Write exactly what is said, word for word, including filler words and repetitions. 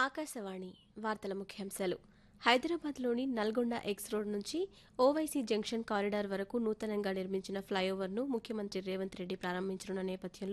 ఆకాశవాణి వార్తల ముఖ్యాంశాలు. హైదరాబాద్లోని నల్గొండ ఎక్స్ రోడ్ నుంచి ఓవైసీ జంక్షన్ కారిడార్ వరకు నూతనంగా నిర్మించిన ఫ్లైఓవర్ను ముఖ్యమంత్రి రేవంత్ రెడ్డి ప్రారంభించనున్న నేపథ్యంలో